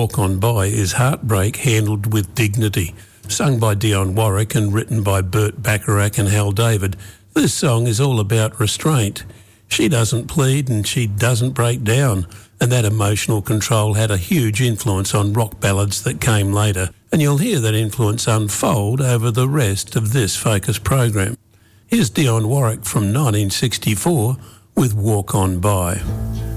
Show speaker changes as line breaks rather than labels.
Walk On By is heartbreak handled with dignity. Sung by Dionne Warwick and written by Burt Bacharach and Hal David, this song is all about restraint. She doesn't plead and she doesn't break down, and that emotional control had a huge influence on rock ballads that came later, and you'll hear that influence unfold over the rest of this Focus program. Here's Dionne Warwick from 1964 with Walk On By.